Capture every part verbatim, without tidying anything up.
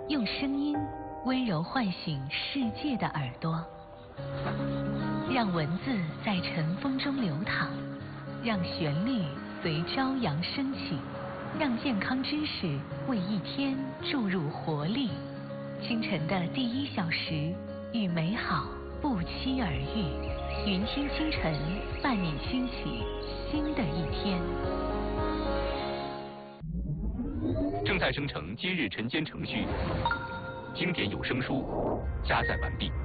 用声音温柔唤醒世界的耳朵，让文字在尘风中流淌，让旋律随朝阳升起，让健康知识为一天注入活力。清晨的第一小时，与美好不期而遇。云听清晨，伴你轻启新的一天。 正在生成今日晨间程序，经典有声书加载完毕。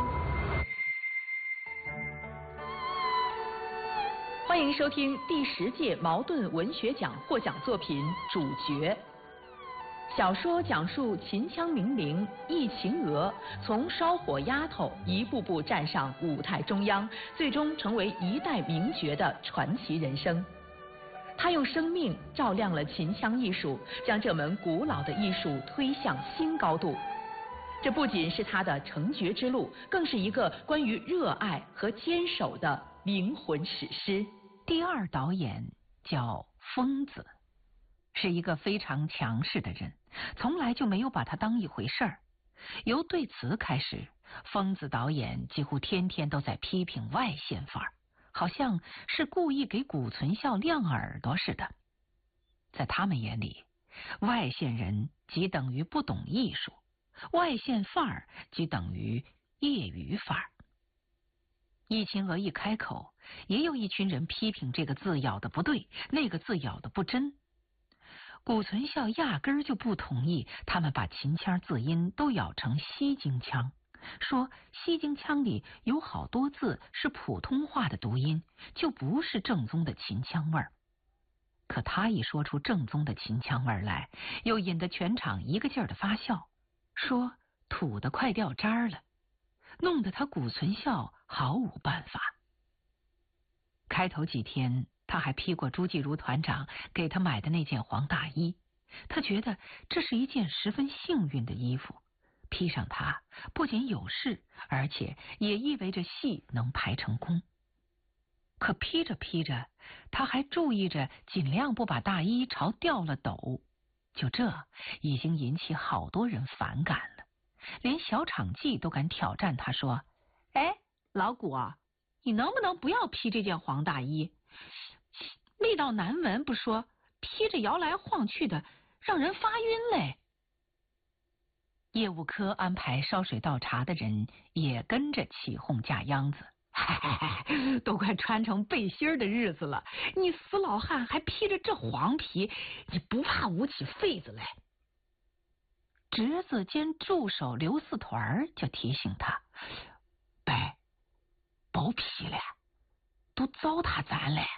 欢迎收听第十届茅盾文学奖获奖作品《主角》。小说讲述秦腔名伶易秦娥从烧火丫头一步步站上舞台中央，最终成为一代名角的传奇人生。她用生命照亮了秦腔艺术，将这门古老的艺术推向新高度。这不仅是她的成角之路，更是一个关于热爱和坚守的灵魂史诗。 第二导演叫疯子，是一个非常强势的人，从来就没有把他当一回事儿。由对词开始，疯子导演几乎天天都在批评外线范儿，好像是故意给谷存孝亮耳朵似的。在他们眼里，外线人即等于不懂艺术，外线范儿即等于业余范儿。易秦娥一开口，也有一群人批评这个字咬的不对，那个字咬的不真。谷存孝压根儿就不同意他们把秦腔字音都咬成西京腔，说西京腔里有好多字是普通话的读音，就不是正宗的秦腔味儿。可他一说出正宗的秦腔味儿来，又引得全场一个劲儿的发笑，说土得快掉渣了，弄得他谷存孝毫无办法。开头几天他还披过朱继如团长给他买的那件黄大衣，他觉得这是一件十分幸运的衣服，披上它不仅有事，而且也意味着戏能排成功。可披着披着，他还注意着尽量不把大衣朝掉了抖，就这已经引起好多人反感了，连小场记都敢挑战他说：哎，老谷啊，你能不能不要披这件黄大衣？味道难闻不说，披着摇来晃去的，让人发晕嘞。业务科安排烧水倒茶的人也跟着起哄架秧子，嗨，都快穿成背心的日子了，你死老汉还披着这黄皮，你不怕捂起痱子来？侄子兼助手刘四团就提醒他：别别披了，都糟蹋咱嘞。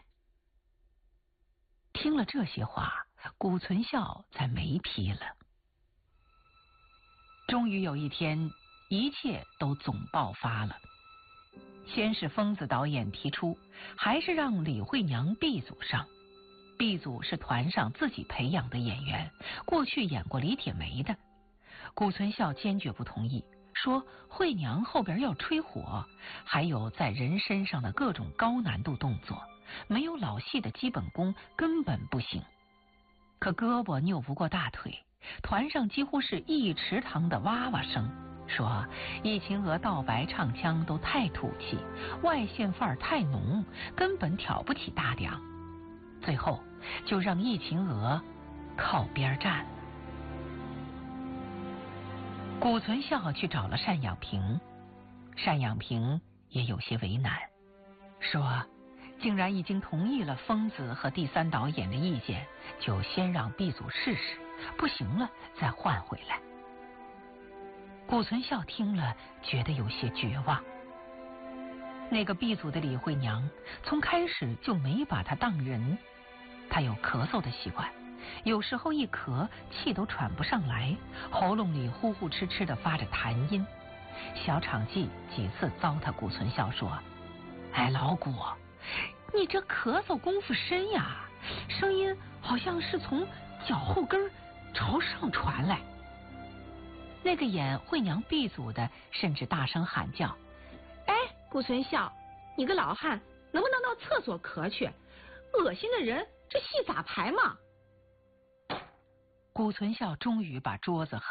听了这些话，谷存孝才没批了。终于有一天，一切都总爆发了。先是疯子导演提出，还是让李慧娘 B 组上。B 组是团上自己培养的演员，过去演过李铁梅的。谷存孝坚决不同意，说慧娘后边要吹火，还有在人身上的各种高难度动作，没有老戏的基本功根本不行。可胳膊扭不过大腿，团上几乎是一池塘的哇哇声，说易秦娥道白唱腔都太土气，外线范儿太浓，根本挑不起大梁。最后就让易秦娥靠边站。谷存孝去找了单养平，单养平也有些为难，说竟然已经同意了疯子和第三导演的意见，就先让 B 组试试，不行了再换回来。谷存孝听了觉得有些绝望。那个 B 组的李慧娘从开始就没把他当人，他有咳嗽的习惯，有时候一咳气都喘不上来，喉咙里呼呼哧哧的发着痰音。小场记几次糟蹋谷存孝说：哎，老谷，你这咳嗽功夫深呀，声音好像是从脚后跟朝上传来。那个演慧娘 B 组的甚至大声喊叫：哎，谷存孝，你个老汉能不能到厕所咳去？恶心的人，这戏咋排嘛？谷存孝终于把桌子